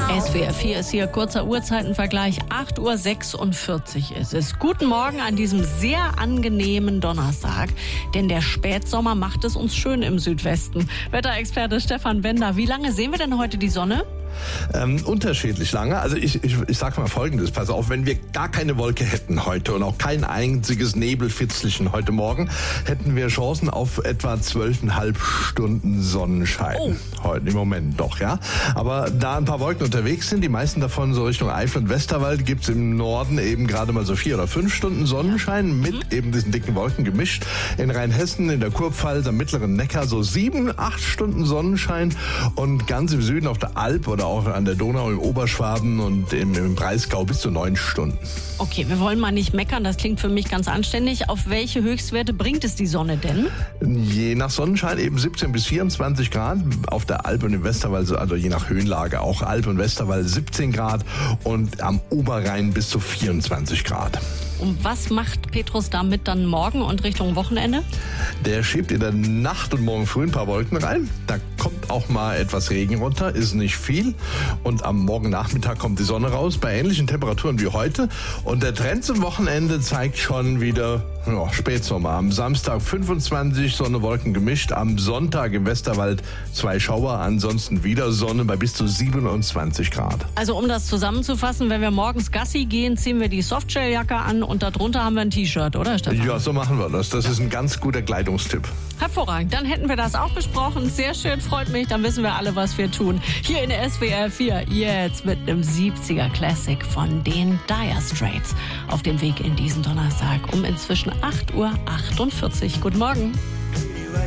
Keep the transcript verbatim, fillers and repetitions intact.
S W R vier ist hier, kurzer Uhrzeitenvergleich, acht Uhr sechsundvierzig ist es. Guten Morgen an diesem sehr angenehmen Donnerstag, denn der Spätsommer macht es uns schön im Südwesten. Wetterexperte Stefan Bender, wie lange sehen wir denn heute die Sonne? Ähm, unterschiedlich lange. Also ich, ich, ich sage mal Folgendes, pass auf, wenn wir gar keine Wolke hätten heute und auch kein einziges Nebelfitzelchen heute Morgen, hätten wir Chancen auf etwa zwölfeinhalb Stunden Sonnenschein. Oh. Heute im Moment doch, ja. Aber da ein paar Wolken unterwegs sind, die meisten davon so Richtung Eifel und Westerwald, gibt's im Norden eben gerade mal so vier oder fünf Stunden Sonnenschein mit mhm. eben diesen dicken Wolken gemischt. In Rheinhessen, in der Kurpfalz, am mittleren Neckar so sieben, acht Stunden Sonnenschein und ganz im Süden auf der Alp oder auch an der Donau im Oberschwaben und im, im Breisgau bis zu neun Stunden. Okay, wir wollen mal nicht meckern, das klingt für mich ganz anständig. Auf welche Höchstwerte bringt es die Sonne denn? Je nach Sonnenschein eben siebzehn bis vierundzwanzig Grad. Auf der Alp und im Westerwald, also je nach Höhenlage auch Alp und Westerwald siebzehn Grad und am Oberrhein bis zu vierundzwanzig Grad. Und was macht Petrus damit dann morgen und Richtung Wochenende? Der schiebt in der Nacht und morgen früh ein paar Wolken rein. Da kommt auch mal etwas Regen runter, ist nicht viel. Und am Morgennachmittag kommt die Sonne raus bei ähnlichen Temperaturen wie heute. Und der Trend zum Wochenende zeigt schon wieder ja, Spätsommer. Am Samstag fünfundzwanzig, Sonne, Wolken gemischt. Am Sonntag im Westerwald zwei Schauer, ansonsten wieder Sonne bei bis zu siebenundzwanzig Grad. Also um das zusammenzufassen, wenn wir morgens Gassi gehen, ziehen wir die Softshelljacke an und darunter haben wir ein T-Shirt, oder Stefan? Ja, so machen wir das. Das ist ein ganz guter Kleidungstipp. Hervorragend, dann hätten wir das auch besprochen. Sehr schön, freut mich, dann wissen wir alle, was wir tun. Hier in der S W R vier, jetzt mit einem siebziger Classic von den Dire Straits. Auf dem Weg in diesen Donnerstag um inzwischen acht Uhr achtundvierzig. Guten Morgen.